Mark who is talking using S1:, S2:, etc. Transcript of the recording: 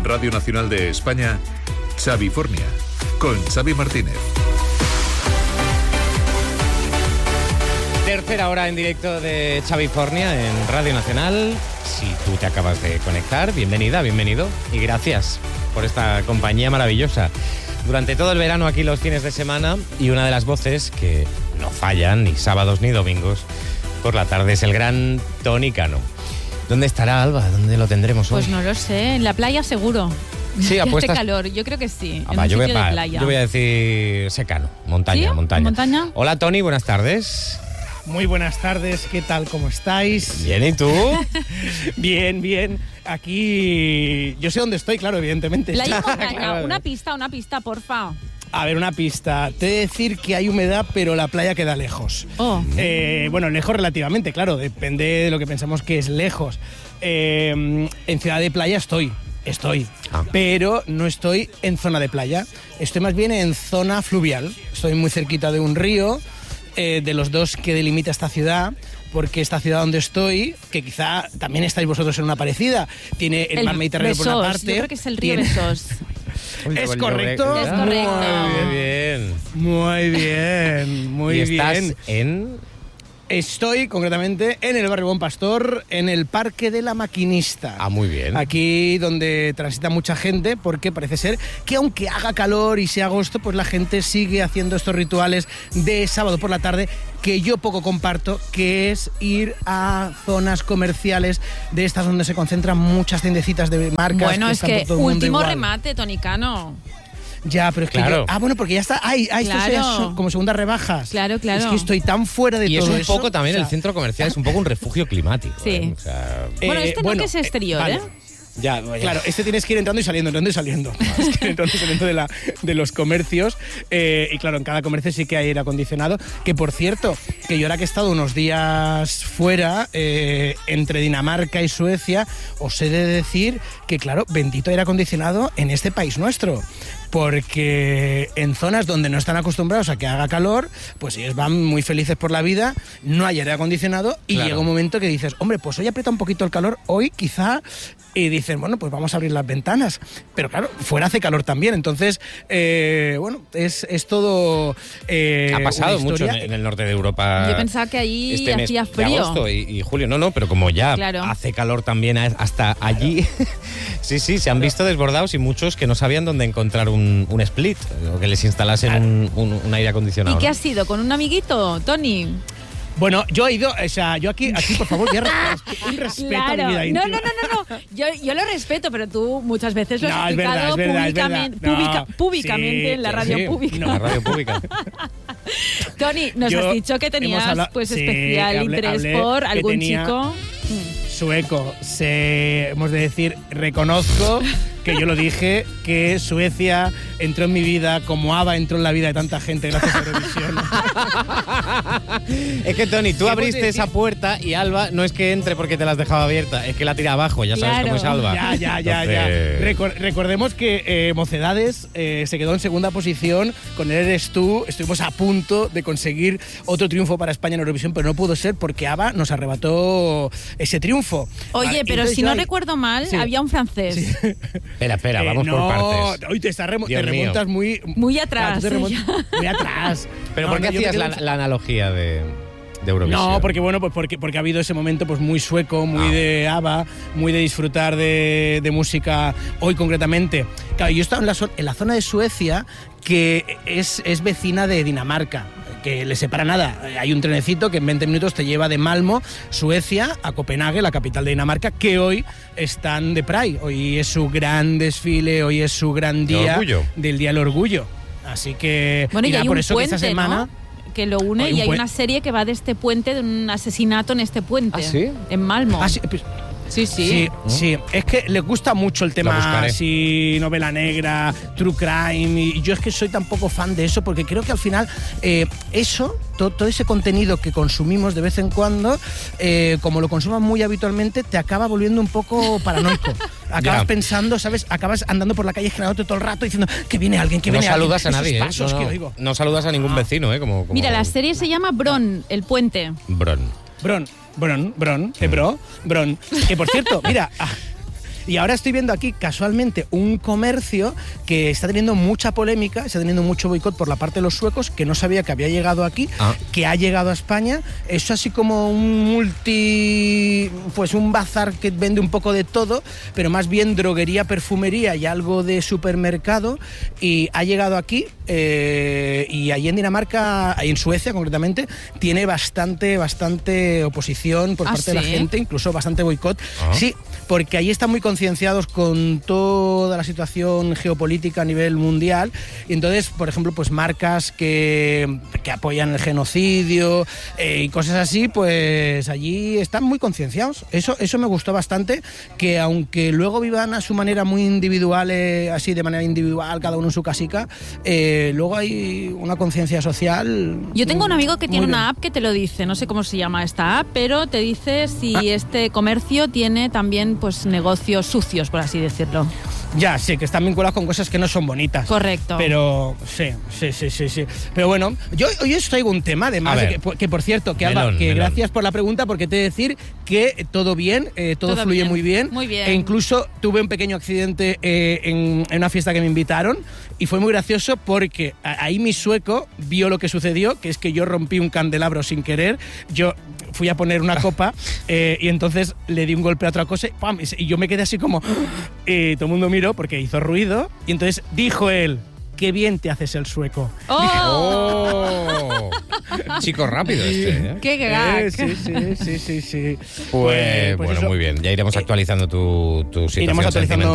S1: En Radio Nacional de España, Xavifornia, con Xavi Martínez.
S2: Tercera hora en directo de Xavifornia en Radio Nacional. Si tú te acabas de conectar, bienvenida, bienvenido y gracias por esta compañía maravillosa. Durante todo el verano aquí los fines de semana, y una de las voces que no fallan ni sábados ni domingos por la tarde es el gran Toni Cano. ¿Dónde estará, Alba? ¿Dónde lo tendremos hoy?
S3: Pues no lo sé, en la playa seguro.
S2: Sí, apuestas.
S3: Hace calor, yo creo que sí, en
S2: Va,
S3: un
S2: yo,
S3: sitio de playa.
S2: yo voy a decir secano, montaña,
S3: ¿Sí?
S2: montaña.
S3: ¿Montaña?
S2: Hola Toni, buenas tardes.
S4: Muy buenas tardes, ¿qué tal? ¿Cómo estáis?
S2: Bien, ¿y tú?
S4: Bien, bien. Aquí yo sé dónde estoy, claro, evidentemente.
S3: Playa y montaña,
S4: Claro.
S3: una pista, porfa.
S4: A ver, una pista. Te he de decir que hay humedad, pero la playa queda lejos.
S3: Oh.
S4: Bueno, lejos relativamente, claro, depende de lo que pensamos que es lejos. En Ciudad de Playa estoy, pero no estoy en zona de playa. Estoy más bien en zona fluvial. Estoy muy cerquita de un río, de los dos que delimita esta ciudad, porque esta ciudad donde estoy, que quizá también estáis vosotros en una parecida, tiene el mar Mediterráneo por una
S3: Besós,
S4: parte.
S3: yo creo que es el río Besós.
S4: ¿Es correcto?
S3: Es correcto.
S2: Muy bien.
S4: Muy bien, muy
S2: ¿Y
S4: bien.
S2: estás en...?
S4: Estoy concretamente en el barrio Buen Pastor, en el Parque de la Maquinista.
S2: Ah, muy bien.
S4: Aquí donde transita mucha gente, porque parece ser que aunque haga calor y sea agosto, pues la gente sigue haciendo estos rituales de sábado por la tarde que yo poco comparto, que es ir a zonas comerciales de estas donde se concentran muchas tiendecitas de marcas.
S3: Bueno, es
S4: están
S3: que
S4: por todo el mundo
S3: último
S4: igual.
S3: remate, Toni Cano.
S4: Ya, pero es que
S2: Claro.
S4: bueno, porque ya está. Esto
S3: Claro.
S4: es como segundas rebajas.
S3: Claro.
S4: Es que estoy tan fuera de
S2: Y es
S4: todo
S2: un
S4: eso.
S2: poco también,
S4: o sea,
S2: el centro comercial es un poco un refugio climático.
S3: Sí.
S2: O sea,
S3: Bueno, este no que es exterior,
S4: vale.
S3: ¿eh?
S2: ya.
S4: Claro, tienes que ir entrando y saliendo, entrando y saliendo. Tienes que ir entrando y saliendo de los comercios. Y claro, en cada comercio sí que hay aire acondicionado. Que por cierto, que yo ahora que he estado unos días fuera, entre Dinamarca y Suecia, os he de decir que, claro, bendito aire acondicionado en este país nuestro. Porque en zonas donde no están acostumbrados a que haga calor, pues ellos van muy felices por la vida, no hay aire acondicionado y
S2: Claro.
S4: llega un momento que dices, hombre, pues hoy aprieta un poquito el calor, hoy quizá, y dicen, bueno, pues vamos a abrir las ventanas. Pero claro, fuera hace calor también, entonces, bueno, es todo
S2: Ha pasado
S4: una
S2: mucho
S4: historia.
S2: en el norte de Europa.
S3: Yo pensaba que ahí
S2: este mes
S3: hacía
S2: de
S3: frío.
S2: agosto y julio. No, pero como ya
S3: Claro.
S2: hace calor también hasta allí. Sí, se han visto desbordados y muchos que no sabían dónde encontrar un split o que les instalasen un aire acondicionado.
S3: ¿Y qué
S2: ¿no?
S3: has sido? ¿Con un amiguito, Toni?
S4: Bueno, yo he ido, o sea, yo aquí por favor, voy a un respeto a mi vida íntima.
S3: No. Yo lo respeto, pero tú muchas veces lo has
S4: No, es verdad,
S3: explicado
S4: es verdad. No,
S3: públicamente
S4: sí,
S3: en la
S4: sí,
S3: radio
S2: Sí,
S3: pública.
S2: la radio pública.
S3: Toni, nos
S4: Yo-
S3: has dicho que tenías
S4: hemos hablado-
S3: pues
S4: sí,
S3: especial interés
S4: hablé
S3: por
S4: que
S3: algún
S4: tenía-
S3: chico.
S4: Sueco, hemos de decir, reconozco que yo lo dije, que Suecia entró en mi vida como ABBA entró en la vida de tanta gente gracias a Eurovisión.
S2: Es que, Toni, tú
S4: Hemos
S2: abriste
S4: de
S2: esa puerta y Alba no es que entre porque te la has dejado abierta, es que la tira abajo, ya sabes
S3: Claro.
S2: cómo es Alba.
S4: Ya.
S2: Entonces,
S4: Recordemos que Mocedades se quedó en segunda posición, con él eres tú, estuvimos a punto de conseguir otro triunfo para España en Eurovisión, pero no pudo ser porque ABBA nos arrebató ese triunfo.
S3: Oye,
S4: Vale,
S3: pero
S4: entonces
S3: si
S4: yo
S3: no
S4: ahí-
S3: recuerdo mal,
S4: Sí.
S3: había un francés.
S2: Espera, vamos
S4: no,
S2: por partes.
S4: Hoy te remontas
S2: Dios mío.
S3: Muy atrás,
S4: Claro, tú te muy atrás.
S2: Pero
S4: No,
S2: ¿por qué
S4: no, yo me
S2: hacías
S4: quedo-
S2: la analogía de Eurovisión?
S4: No, porque bueno, pues porque ha habido ese momento pues muy sueco, muy de ABBA, muy de disfrutar de música hoy concretamente. Claro, yo he estado en la zona de Suecia que es vecina de Dinamarca, que le separa nada. Hay un trenecito que en 20 minutos te lleva de Malmo, Suecia, a Copenhague, la capital de Dinamarca, que hoy están de Pride. Hoy es su gran desfile, hoy es su gran
S2: ¿De
S4: día
S2: orgullo?
S4: del Día del Orgullo. Así que
S3: Bueno, y
S4: nada,
S3: hay
S4: por
S3: un
S4: eso que
S3: puente,
S4: esta semana
S3: ¿no? Que lo une,
S4: Hay un
S3: y hay
S4: puen-
S3: una serie que va de este puente, de un asesinato en este puente.
S2: ¿Ah, sí?
S3: En Malmo.
S4: Ah, sí, pues,
S3: Sí.
S4: Sí, es que le gusta mucho el
S2: La
S4: tema
S2: buscaré.
S4: así, novela negra, true crime, y yo es que soy tan poco fan de eso porque creo que al final todo ese contenido que consumimos de vez en cuando, como lo consumas muy habitualmente, te acaba volviendo un poco paranoico. Acabas
S2: Ya.
S4: pensando, ¿sabes? Acabas andando por la calle generándote todo el rato diciendo que viene alguien, que
S2: No
S4: viene
S2: saludas a
S4: alguien.
S2: nadie,
S4: Esos pasos
S2: no,
S4: que oigo.
S2: no saludas a ningún vecino, como
S3: Mira, la serie se llama Bron, el puente.
S2: Bron.
S4: Bron, que por cierto, mira, Y ahora estoy viendo aquí casualmente un comercio que está teniendo mucha polémica, está teniendo mucho boicot por la parte de los suecos, que no sabía que había llegado aquí, que ha llegado a España. Es así como un pues un bazar que vende un poco de todo, pero más bien droguería, perfumería y algo de supermercado, y ha llegado aquí, y allí en Dinamarca, en Suecia concretamente, tiene bastante oposición por parte de la gente, incluso bastante boicot. Sí, porque allí están muy concienciados con toda la situación geopolítica a nivel mundial, y entonces, por ejemplo, pues marcas que apoyan el genocidio y cosas así, pues allí están muy concienciados. Eso me gustó bastante, que aunque luego vivan a su manera muy individual, así de manera individual, cada uno en su casica, luego hay una conciencia social.
S3: Yo tengo un amigo que tiene una app que te lo dice, no sé cómo se llama esta app, pero te dice si este comercio tiene también pues negocios sucios, por así decirlo.
S4: Ya, sí, que están vinculados con cosas que no son bonitas.
S3: Correcto.
S4: Pero sí. Pero bueno, yo hoy os traigo un tema, además, que por cierto, que Alba, que gracias por la pregunta, porque te he de decir que todo bien, todo fluye bien, muy bien.
S3: Muy bien.
S4: E incluso tuve un pequeño accidente en una fiesta que me invitaron, y fue muy gracioso porque ahí mi sueco vio lo que sucedió, que es que yo rompí un candelabro sin querer. Yo fui a poner una copa y entonces le di un golpe a otra cosa ¡pam! Y yo me quedé así como... todo el mundo miró porque hizo ruido, y entonces dijo él: qué bien te haces el sueco.
S2: ¡Oh! Chico rápido este,
S3: ¡Qué gag!
S4: Sí.
S2: Pues bueno,
S4: eso.
S2: muy bien. Ya iremos actualizando tu situación.
S4: Iremos actualizando